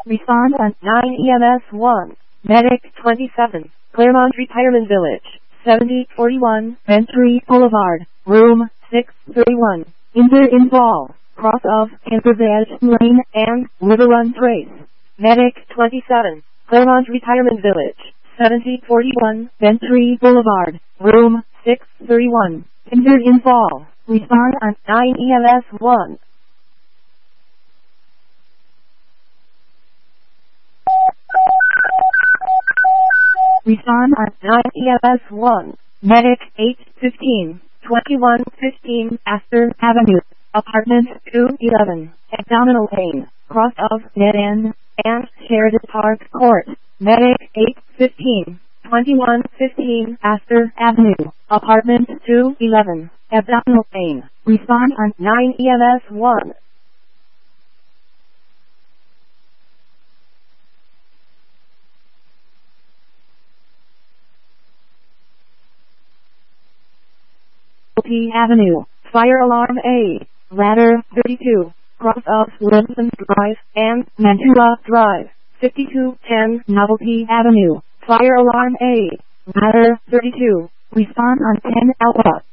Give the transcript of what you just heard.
Respond on 9 EMS 1. Medic 27. Claremont Retirement Village. 7041 Ventry Boulevard. Room 631. Injured involved. Cross of Camper's Lane and River Run Trace. Medic 27. Claremont Retirement Village. 7041 Ventry Boulevard. Room 631. Injured involved. Respond on 9 EMS 1. Respond on 9 EMS 1. Medic 815, 2115 Astor Avenue, Apartment 211, Abdominal pain, cross of Dead End, and Sheridan Park Court. Medic 815, 2115 Astor Avenue, Apartment 211, Abdominal pain. Respond on 9 EMS 1. Avenue, Fire Alarm A, Ladder 32, cross of Lincoln Drive and Mantua Drive, 5210 Novelty Avenue, Fire Alarm A, Ladder 32, respond on 10 Alpha.